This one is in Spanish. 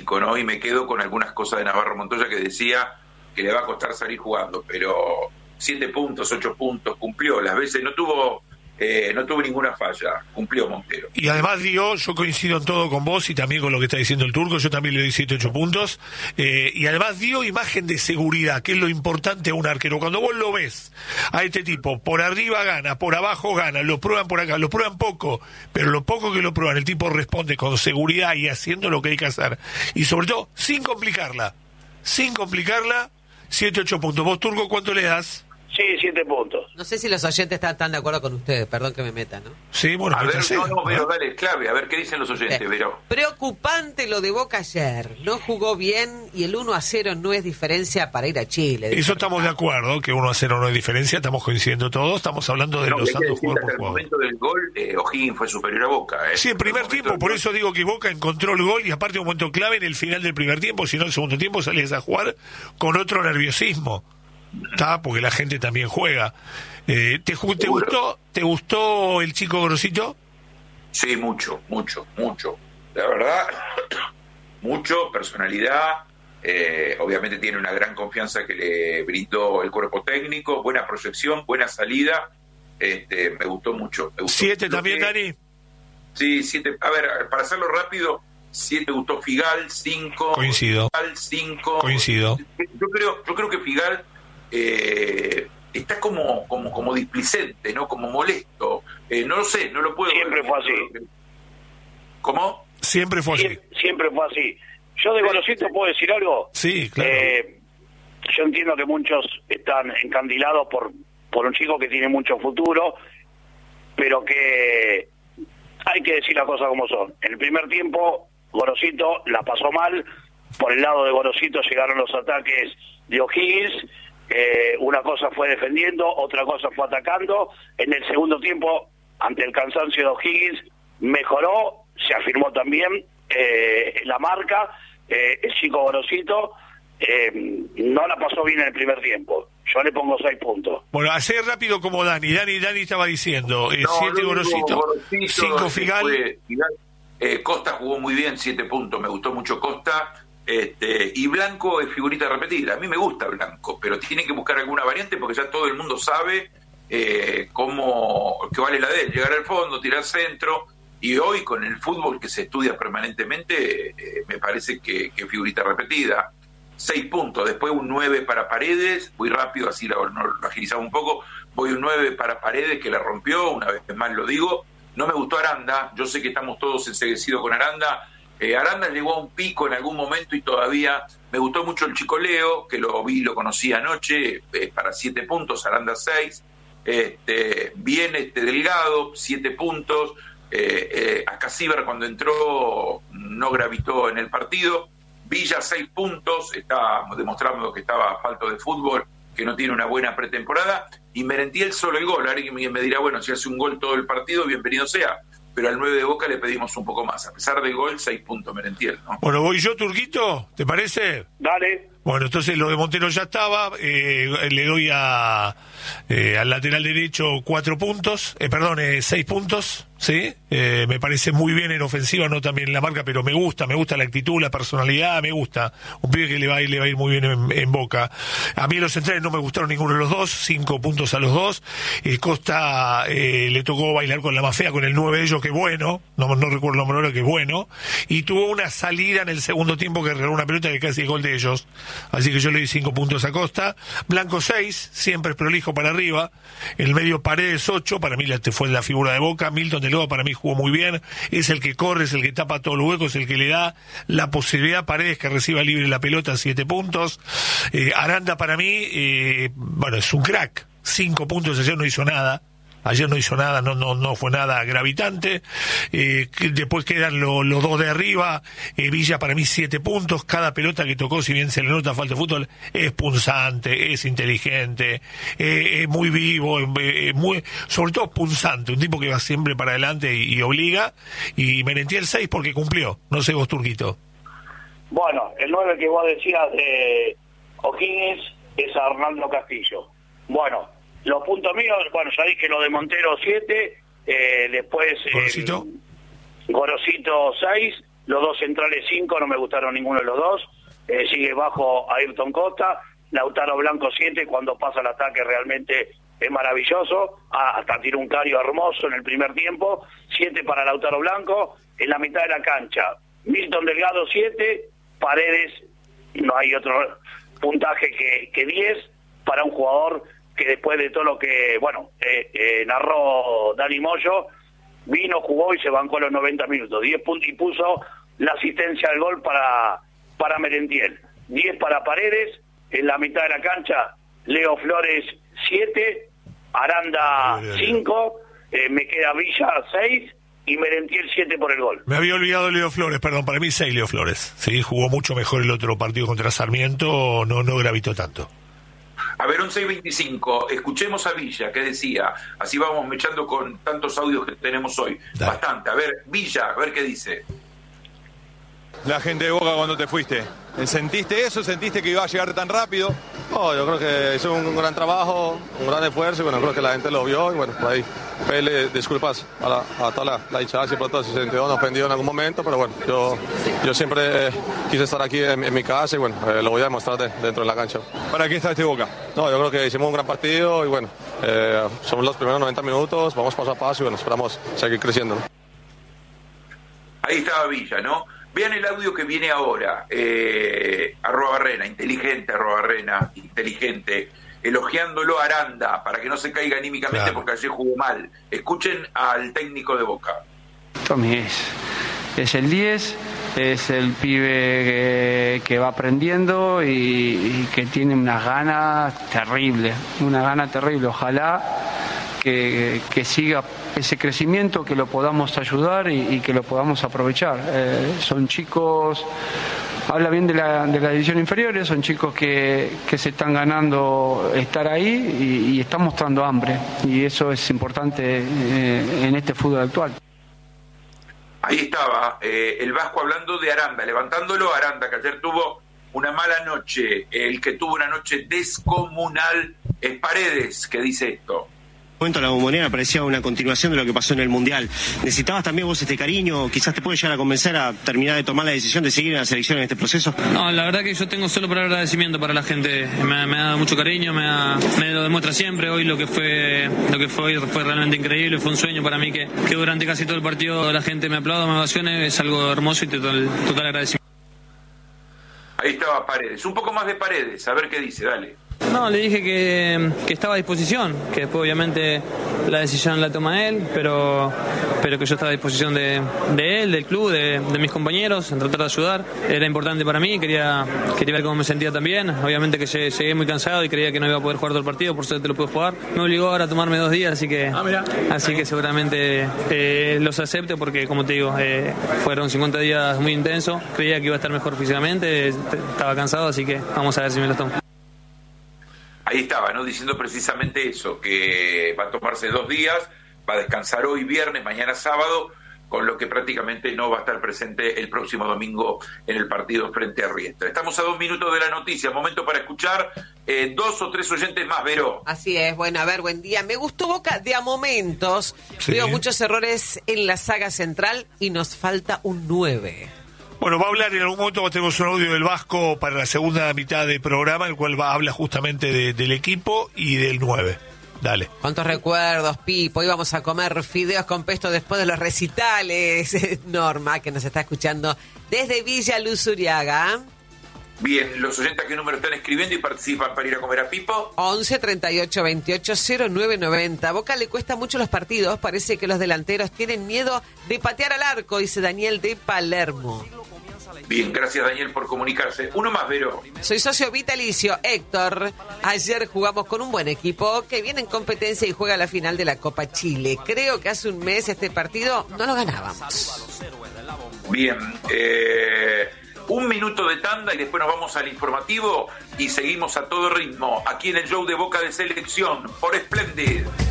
pronóstico, ¿no? Y me quedo con algunas cosas de Navarro Montoya que decía que le va a costar salir jugando, pero 7 puntos, 8 puntos, cumplió. Las veces no tuvo ninguna falla, cumplió Montero. Y además yo coincido en todo con vos y también con lo que está diciendo el Turco, yo también le doy 7, 8 puntos, y además dio imagen de seguridad, que es lo importante a un arquero. Cuando vos lo ves a este tipo, por arriba gana, por abajo gana, lo prueban por acá, lo prueban poco, pero lo poco que lo prueban, el tipo responde con seguridad y haciendo lo que hay que hacer, y sobre todo, sin complicarla, 7, 8 puntos. ¿Vos, Turco, cuánto le das? Sí, 7 puntos. No sé si los oyentes están tan de acuerdo con ustedes, perdón que me meta, ¿no? Sí, bueno, a ver, pero dale, clave, a ver qué dicen los oyentes, pero... Preocupante lo de Boca ayer, no jugó bien y el 1-0 no es diferencia para ir a Chile. Eso estamos de acuerdo, que 1-0 no es diferencia, estamos coincidiendo todos, estamos hablando de los santos jugadores por jugador. jugador. En el momento del gol, O'Higgins fue superior a Boca. Sí, en primer tiempo, por eso digo que Boca encontró el gol y aparte un momento clave en el final del primer tiempo, si no el segundo tiempo salías a jugar con otro nerviosismo. Está, porque la gente también juega. ¿Te gustó el chico Gorosito? Sí, mucho. La verdad, mucho, personalidad. Obviamente tiene una gran confianza que le brindó el cuerpo técnico, buena proyección, buena salida. Me gustó mucho. 7 también, Dani. Sí, 7. A ver, para hacerlo rápido, 7 gustó Figal, 5. Coincido. Figal, 5. Coincido. Yo creo que Figal está como displicente, ¿no? Como molesto. No lo sé, no lo puedo... Siempre fue así. ¿Cómo? Siempre fue así. Siempre fue así. Yo de Gorosito puedo decir algo. Sí, claro. Yo entiendo que muchos están encandilados por un chico que tiene mucho futuro, pero que hay que decir las cosas como son. En el primer tiempo, Gorosito la pasó mal. Por el lado de Gorosito llegaron los ataques de O'Higgins. Una cosa fue defendiendo, otra cosa fue atacando. En el segundo tiempo, ante el cansancio de O'Higgins, mejoró, se afirmó también la marca. El chico Gorosito no la pasó bien en el primer tiempo. Yo le pongo 6 puntos. Bueno, hacer rápido como Dani estaba diciendo 7 Gorosito, 5 Figal. Costa jugó muy bien, 7 puntos, me gustó mucho Costa. Y Blanco es figurita repetida. A mí me gusta Blanco, pero tiene que buscar alguna variante porque ya todo el mundo sabe cómo que vale la de él, llegar al fondo, tirar centro, y hoy con el fútbol que se estudia permanentemente me parece que figurita repetida. 6 puntos, después un 9 para Paredes, muy rápido, así lo agilizamos un poco, voy un 9 para Paredes que la rompió, una vez más lo digo. No me gustó Aranda, yo sé que estamos todos enseguecidos con Aranda. Aranda llegó a un pico en algún momento y todavía me gustó mucho el chico Leo, que lo conocí anoche, para 7 puntos, Aranda 6, bien Delgado, 7 puntos, Acasíbar cuando entró no gravitó en el partido, Villa 6 puntos, está demostrando que estaba falto de fútbol, que no tiene una buena pretemporada, y Merentiel solo el gol. Alguien me dirá, bueno, si hace un gol todo el partido, bienvenido sea. Pero al 9 de Boca le pedimos un poco más. A pesar del gol, 6 puntos Merentiel, ¿no? Bueno, voy yo, Turquito, ¿te parece? Dale. Bueno, entonces lo de Montero ya estaba. Le doy al lateral derecho 4 puntos. 6 puntos, ¿sí? Me parece muy bien en ofensiva, no también en la marca, pero me gusta la actitud, la personalidad, me gusta. Un pibe que le va a ir muy bien en Boca. A mí los centrales no me gustaron ninguno de los dos, 5 puntos a los dos. Costa le tocó bailar con la más fea, con el 9 de ellos, que bueno, no recuerdo el nombre ahora, que bueno. Y tuvo una salida en el segundo tiempo que regaló una pelota que casi es gol de ellos. Así que yo le di 5 puntos a Costa. Blanco 6, siempre es prolijo para arriba. El medio Paredes 8, para mí fue la figura de Boca. Milton de Loa para mí jugó muy bien. Es el que corre, es el que tapa todos los huecos, es el que le da la posibilidad a Paredes que reciba libre la pelota, 7 puntos. Aranda para mí, es un crack. 5 puntos, ayer no hizo nada, no fue nada gravitante. Después quedan los dos de arriba. Villa para mí 7 puntos. Cada pelota que tocó, si bien se le nota falta de fútbol, es punzante, es inteligente, es muy vivo, sobre todo punzante, un tipo que va siempre para adelante y obliga. Y Merentiel 6 porque cumplió. No sé vos, Turquito. Bueno, el 9 que vos decías de O'Higgins es Arnaldo Castillo. Bueno, los puntos míos, ya dije lo de Montero 7, después Gorosito 6, Los dos centrales 5, no me gustaron ninguno de los dos. Sigue bajo Ayrton Costa. Lautaro Blanco 7, cuando pasa el ataque realmente es maravilloso. Hasta tiró un cario hermoso en el primer tiempo. 7 para Lautaro Blanco. En la mitad de la cancha, Milton Delgado 7, Paredes, no hay otro puntaje que 10 para un jugador que después de todo lo que, narró Dani Moyo, vino, jugó y se bancó los 90 minutos. 10 puntos y puso la asistencia al gol para Merentiel. 10 para Paredes. En la mitad de la cancha, Leo Flores 7, Aranda 5, me queda Villa 6 y Merentiel 7 por el gol. Me había olvidado Leo Flores, perdón, para mí 6 Leo Flores. Sí, jugó mucho mejor el otro partido contra Sarmiento, no gravitó tanto. A ver, 11:25, escuchemos a Villa, que decía, así vamos mechando con tantos audios que tenemos hoy. Dale. Bastante. A ver, Villa, a ver qué dice. La gente de Boca cuando te fuiste, ¿sentiste eso? ¿Sentiste que iba a llegar tan rápido? No, yo creo que hizo un gran trabajo, un gran esfuerzo, y bueno, creo que la gente lo vio, y bueno, por ahí pedirle disculpas a toda la hinchada, si pronto se sintió ofendido en algún momento, pero bueno, yo siempre quise estar aquí en mi casa, y bueno, lo voy a demostrar dentro de la cancha. ¿Para qué está este Boca? No, yo creo que hicimos un gran partido, y bueno, somos los primeros 90 minutos, vamos paso a paso, y bueno, esperamos seguir creciendo, ¿no? Ahí estaba Villa, ¿no? Vean el audio que viene ahora, @Barrena, inteligente, @Barrena, inteligente, elogiándolo a Aranda para que no se caiga anímicamente, claro, porque ayer jugó mal. Escuchen al técnico de Boca. Tommy es el 10, es el pibe que va aprendiendo y que tiene unas ganas terribles, ojalá que siga ese crecimiento, que lo podamos ayudar y que lo podamos aprovechar. Son chicos, habla bien de la división inferiores, son chicos que se están ganando estar ahí y están mostrando hambre, y eso es importante en este fútbol actual. Ahí estaba el Vasco hablando de Aranda, levantándolo a Aranda, que ayer tuvo una mala noche. El que tuvo una noche descomunal es Paredes, que dice esto. Momento la Bombonera parecía una continuación de lo que pasó en el Mundial. ¿Necesitabas también vos este cariño? ¿Quizás te puede llegar a convencer a terminar de tomar la decisión de seguir en la selección en este proceso? No, la verdad que yo tengo solo para agradecimiento para la gente. Me ha dado mucho cariño, me lo demuestra siempre. Hoy lo que fue hoy fue realmente increíble. Fue un sueño para mí que durante casi todo el partido la gente me aplauda, me ovacione. Es algo hermoso y total agradecimiento. Ahí estaba Paredes. Un poco más de Paredes, a ver qué dice, dale. No, le dije que estaba a disposición, que después obviamente la decisión la toma él, pero que yo estaba a disposición de él, del club, de mis compañeros, en tratar de ayudar. Era importante para mí, quería ver cómo me sentía también. Obviamente que llegué muy cansado y creía que no iba a poder jugar todo el partido, por suerte lo pude jugar. Me obligó ahora a tomarme 2 días, así que seguramente los acepto porque, como te digo, fueron 50 días muy intensos. Creía que iba a estar mejor físicamente, estaba cansado, así que vamos a ver si me los tomo. Ahí estaba, ¿no? Diciendo precisamente eso, que va a tomarse 2 días, va a descansar hoy viernes, mañana sábado, con lo que prácticamente no va a estar presente el próximo domingo en el partido frente a Riestra. Estamos a 2 minutos de la noticia, momento para escuchar 2 o 3 oyentes más, Vero. Así es, bueno, a ver, buen día. Me gustó Boca de a momentos, sí. Veo muchos errores en la saga central y nos falta un 9. Bueno, va a hablar en algún momento, tenemos un audio del Vasco para la segunda mitad del programa, el cual habla justamente del equipo y del 9. Dale. ¿Cuántos recuerdos, Pipo? Íbamos a comer fideos con pesto después de los recitales. Norma, que nos está escuchando desde Villa Luz Uriaga. Bien, los oyentes a qué número están escribiendo y participan para ir a comer a Pipo. 11 38 28 09 90. Boca le cuesta mucho los partidos. Parece que los delanteros tienen miedo de patear al arco, dice Daniel de Palermo. Bien, gracias Daniel por comunicarse. Uno más, Vero. Soy socio vitalicio, Héctor. Ayer jugamos con un buen equipo que viene en competencia y juega la final de la Copa Chile. Creo que hace un mes este partido no lo ganábamos. Bien, 1 minuto de tanda y después nos vamos al informativo y seguimos a todo ritmo aquí en el show de Boca de Selección por Splendid.